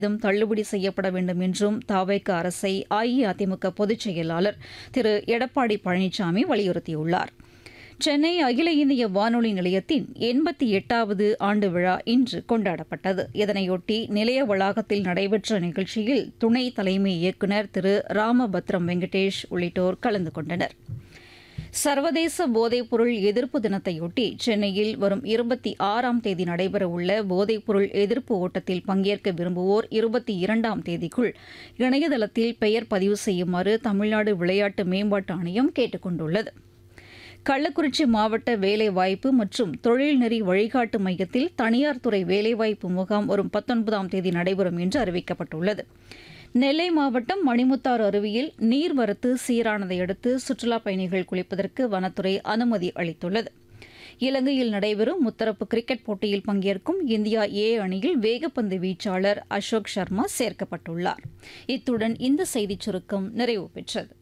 தள்ளுபடி செய்யப்பட வேண்டும் என்றும் தவேக அரசை அஇஅதிமுக பொதுச் செயலாளர் திரு எடப்பாடி பழனிசாமி வலியுறுத்தியுள்ளார். சென்னை அகில இந்திய வானொலி நிலையத்தின் 88வது ஆண்டு விழா இன்று கொண்டாடப்பட்டது. இதனையொட்டி நிலைய வளாகத்தில் நடைபெற்ற நிகழ்ச்சியில் துணை தலைமை இயக்குநர் திரு ராமபத்ரம் வெங்கடேஷ் உள்ளிட்டோர் கலந்து கொண்டனர். சர்வதேச போதைப்பொருள் எதிர்ப்பு தினத்தையொட்டி சென்னையில் வரும் 26ஆம் தேதி நடைபெறவுள்ள போதைப்பொருள் எதிர்ப்பு ஓட்டத்தில் பங்கேற்க விரும்புவோர் 22ஆம் தேதிக்குள் இணையதளத்தில் பெயர் பதிவு செய்யுமாறு தமிழ்நாடு விளையாட்டு மேம்பாட்டு ஆணையம் கேட்டுக் கொண்டுள்ளது. கள்ளக்குறிச்சி மாவட்ட வேலைவாய்ப்பு மற்றும் தொழில்நெறி வழிகாட்டு மையத்தில் தனியார் துறை வேலைவாய்ப்பு முகாம் வரும் 19ஆம் தேதி நடைபெறும் என்று அறிவிக்கப்பட்டுள்ளது. நெல்லை மாவட்டம் மணிமுத்தாறு அருவியில் நீர்வரத்து சீரானதை அடுத்து சுற்றுலாப் பயணிகள் குளிப்பதற்கு வனத்துறை அனுமதி அளித்துள்ளது. இலங்கையில் நடைபெறும் முத்தரப்பு கிரிக்கெட் போட்டியில் பங்கேற்கும் இந்தியா ஏ அணியில் வேகப்பந்து வீச்சாளர் அசோக் சர்மா சேர்க்கப்பட்டுள்ளார். இத்துடன் இந்த செய்திச் சுருக்கம் நிறைவு பெற்றது.